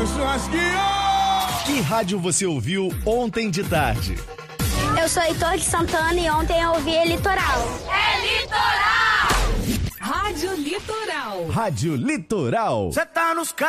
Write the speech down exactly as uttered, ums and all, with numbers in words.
no churrasquinho! Que rádio você ouviu ontem de tarde? Eu sou Heitor de Santana e ontem eu ouvi Litoral. É Litoral! Rádio Litoral. Rádio Litoral. Cê tá nos